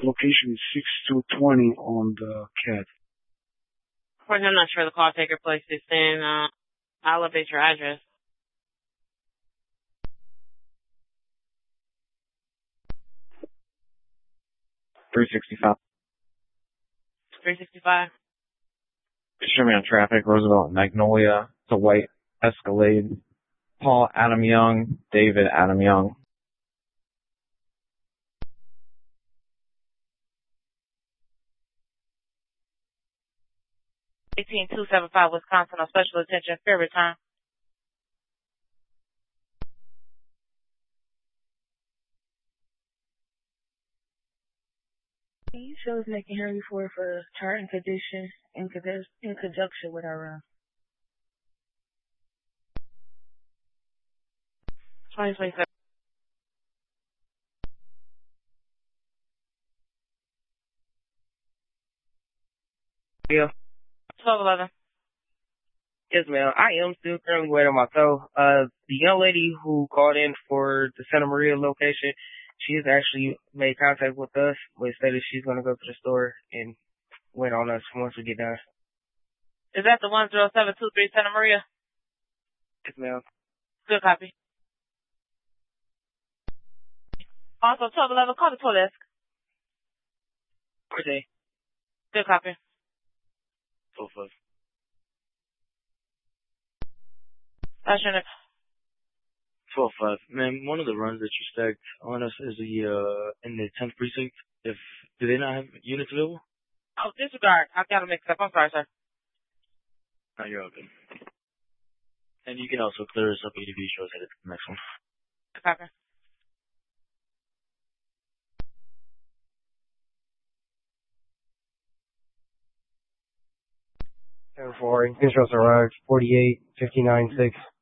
location is 6220 on the CAD. Of course, I'm not sure the call taker placed this in. I'll update your address. $365. $365. Show me on traffic. Roosevelt and Magnolia. It's a white Escalade. Paul Adam Young. David Adam Young. $18,275 Wisconsin on special attention. Fair return. You shows making Henry Ford for chart and condition in conjunction with our 2027. Yeah. 1211. Yes, ma'am. I am still currently waiting on my tow. The young lady who called in for the Santa Maria location, she has actually made contact with us, but stated she's going to go to the store and wait on us once we get done. Is that the 10723 Santa Maria? Yes, ma'am. Good copy. Also, 1211, call the toll desk. Good day. Good copy. 12-5. That's your next. 12-5. Ma'am, one of the runs that you stacked on us is in the 10th precinct. Do they not have units available? Oh, disregard. I've got to mix up. I'm sorry, sir. No, you're all good. And you can also clear us up ADV shows headed to the next one. Copy. Insurance arrived, 48, 59, 6.